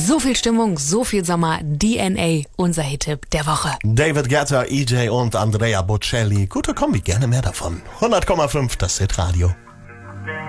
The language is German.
So viel Stimmung, so viel Sommer. DNA, unser Hit-Tipp der Woche. David Guetta, EJ und Andrea Bocelli. Gute Kombi, gerne mehr davon. 100,5, das Hitradio.